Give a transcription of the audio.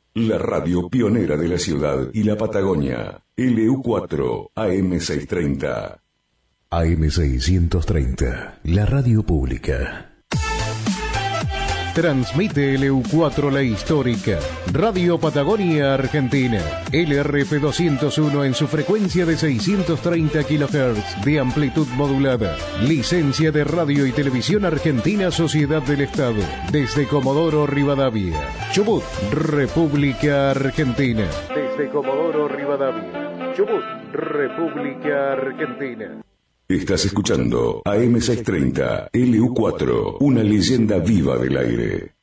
La radio pionera de la ciudad y la Patagonia. LU4 AM630. AM630, la radio pública. Transmite LU4 La Histórica, Radio Patagonia Argentina, LRF 201 en su frecuencia de 630 kHz de amplitud modulada. Licencia de Radio y Televisión Argentina Sociedad del Estado, desde Comodoro Rivadavia, Chubut, República Argentina. Desde Comodoro Rivadavia, Chubut, República Argentina. Estás escuchando AM630, LU4, una leyenda viva del aire.